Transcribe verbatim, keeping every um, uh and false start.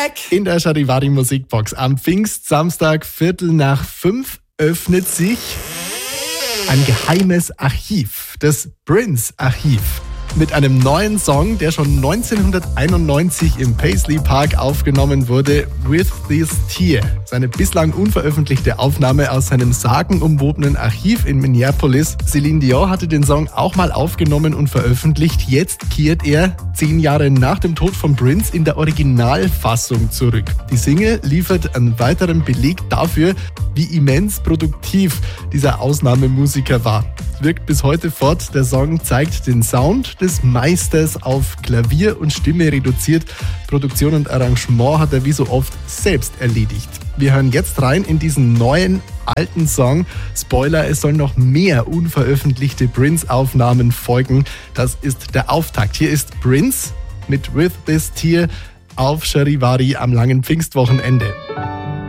Track. In der Charivari Musikbox am Pfingstsamstag, Viertel nach fünf, öffnet sich ein geheimes Archiv, das Prince-Archiv. Mit einem neuen Song, der schon neunzehnhunderteinundneunzig im Paisley Park aufgenommen wurde, With This Tear. Seine bislang unveröffentlichte Aufnahme aus seinem sagenumwobenen Archiv in Minneapolis. Celine Dion hatte den Song auch mal aufgenommen und veröffentlicht. Jetzt kehrt er zehn Jahre nach dem Tod von Prince in der Originalfassung zurück. Die Single liefert einen weiteren Beleg dafür, wie immens produktiv dieser Ausnahmemusiker war. Es wirkt bis heute fort. Der Song zeigt den Sound des Meisters auf Klavier und Stimme reduziert. Produktion und Arrangement hat er wie so oft selbst erledigt. Wir hören jetzt rein in diesen neuen, alten Song. Spoiler, es sollen noch mehr unveröffentlichte Prince-Aufnahmen folgen. Das ist der Auftakt. Hier ist Prince mit With This Tear auf Charivari am langen Pfingstwochenende.